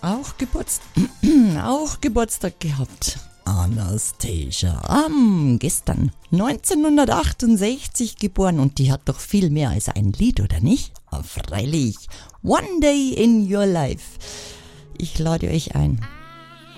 Auch Geburtstag gehabt. Anastasia, gestern 1968 geboren und die hat doch viel mehr als ein Lied, oder nicht? Freilich, One Day in Your Life. Ich lade euch ein.